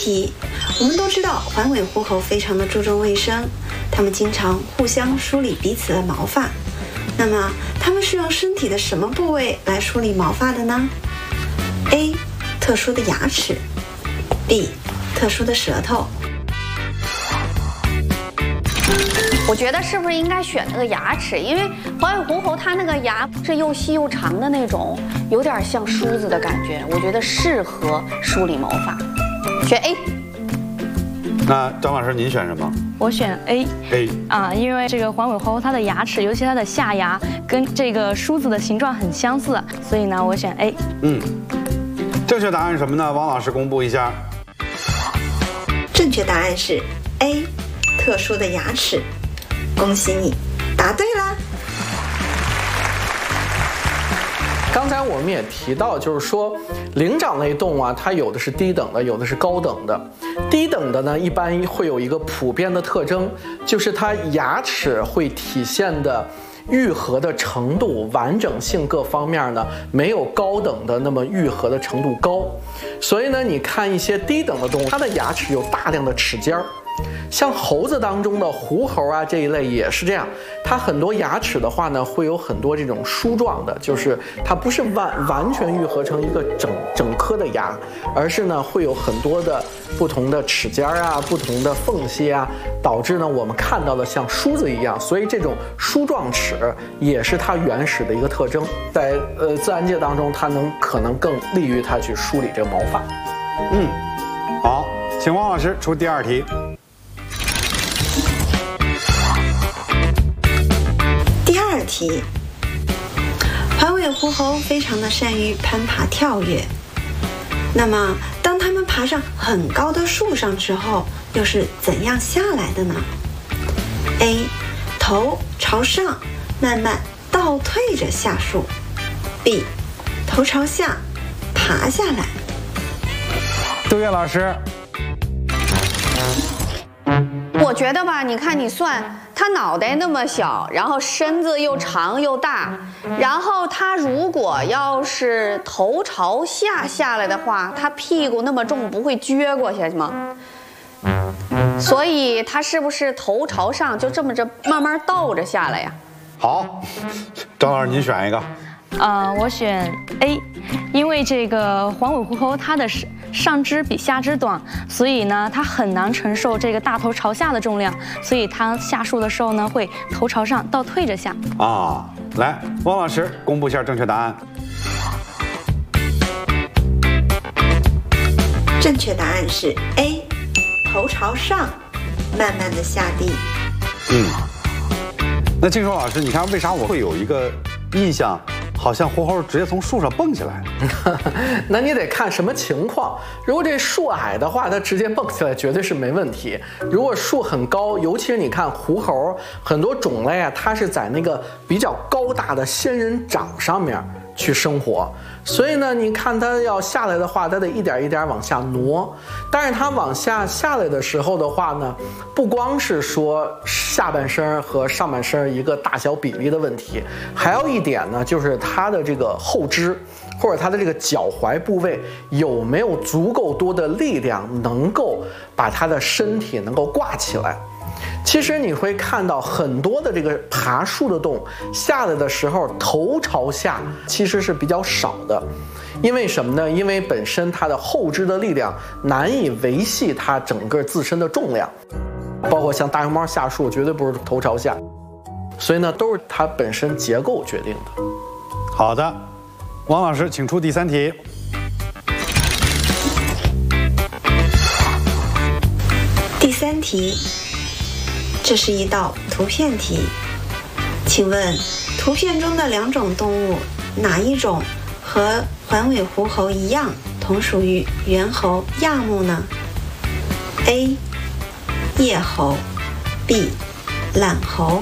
题，我们都知道环尾狐猴非常的注重卫生，它们经常互相梳理彼此的毛发。那么，它们是用身体的什么部位来梳理毛发的呢 ？A. 特殊的牙齿 B. 特殊的舌头。 我觉得是不是应该选那个牙齿？因为环尾狐猴它那个牙是又细又长的那种，有点像梳子的感觉，我觉得适合梳理毛发。选 A。 那张老师您选什么？ 我选 A。因为这个环尾狐猴它的牙齿，尤其它的下牙跟这个梳子的形状很相似，所以呢，我选 A。 正确答案是什么呢？王老师公布一下。 正确答案是 A. 特殊的牙齿。恭喜你，答对啦！ 刚才我们也提到，就是说灵长类动物啊，它有的是低等的，有的是高等的。低等的呢，一般会有一个普遍的特征，就是它牙齿会体现的愈合的程度、完整性各方面呢，没有高等的那么愈合的程度高。所以呢，你看一些低等的动物，它的牙齿有大量的齿尖儿。像猴子当中的狐猴啊这一类也是这样，它很多牙齿的话呢，会有很多这种梳状的，就是它不是完全愈合成一个整颗的牙，而是呢会有很多的不同的齿尖啊、不同的缝隙啊，导致呢我们看到的像梳子一样，所以这种梳状齿也是它原始的一个特征，在自然界当中，它可能更利于它去梳理这个毛发。 好，请王老师出第二题。 第二题，环尾狐猴非常的善于攀爬跳跃。那么，当它们爬上很高的树上之后，又是怎样下来的呢 ？A. 头朝上，慢慢倒退着下树 ；B. 头朝下，爬下来。 杜月老师。 我觉得吧，你看你算，它脑袋那么小，然后身子又长又大，然后它如果要是头朝下下来的话，它屁股那么重，不会撅过去吗？所以它是不是头朝上，就这么着慢慢倒着下来呀？ 好，张老师您选一个。 我选 A， 因为这个环尾狐猴它的上肢比下肢短，所以呢它很难承受这个大头朝下的重量，所以它下树的时候呢会头朝上倒退着下。 来，汪老师公布一下正确答案。 正确答案是 A， 头朝上，慢慢的下地。 那静说老师，你看为啥我会有一个印象？好像狐猴直接从树上蹦起来， 那你得看什么情况。如果这树矮的话，它直接蹦起来绝对是没问题。如果树很高，尤其是你看狐猴很多种类啊，它是在那个比较高大的仙人掌上面去生活，所以呢，你看它要下来的话，它得一点一点往下挪。但是它往下来的时候的话呢，不光是说下半身和上半身一个大小比例的问题，还有一点呢，就是它的这个后肢或者它的这个脚踝部位有没有足够多的力量，能够把它的身体能够挂起来。其实你会看到很多的这个爬树的动物下来的时候头朝下其实是比较少的，因为什么呢？因为本身它的后肢的力量难以维系它整个自身的重量，包括像大熊猫下树绝对不是头朝下，所以呢都是它本身结构决定的。 好的，王老师请出第三题。 第三题，这是一道图片题，请问图片中的两种动物，哪一种和环尾狐猴一样，同属于猿猴亚目呢 ？A. 叶猴 B. 懒猴。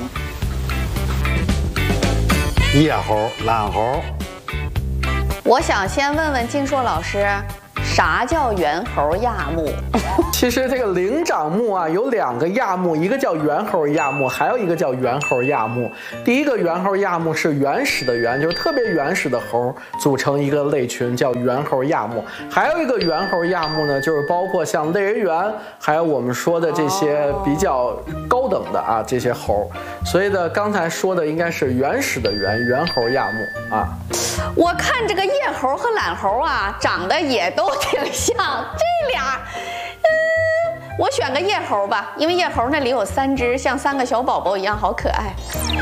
叶猴、懒猴。 我想先问问静硕老师， 啥叫猿猴亚目？ 其实这个灵长目啊有2个亚目，一个叫猿猴亚目，还有一个叫猿猴亚目。第一个猿猴亚目是原始的猿，就是特别原始的猴组成一个类群，叫猿猴亚目。还有一个猿猴亚目呢，就是包括像类人猿，还有我们说的这些比较高等的啊这些猴。所以呢，刚才说的应该是原始的猿猴亚目啊。 我看这个叶猴和懒猴啊，长得也都挺像，这俩，我选个叶猴吧，因为叶猴那里有3只，像3个小宝宝一样，好可爱。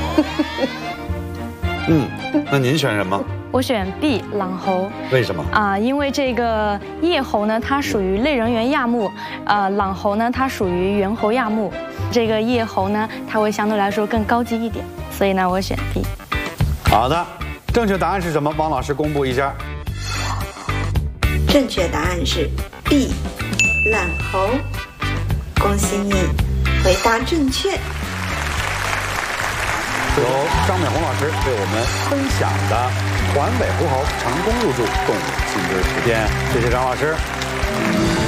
那您选什么？ 我选 B 懒猴。 为什么啊？因为这个叶猴呢，它属于类人猿亚目，懒猴呢，它属于猿猴亚目。这个叶猴呢，它会相对来说更高级一点，所以呢，我选 B。 好的，正确答案是什么？汪老师公布一下。 正确答案是 B 懒猴，恭喜你回答正确。 由张美红老师为我们分享的环尾狐猴成功入驻动物亲子时间，谢谢张老师。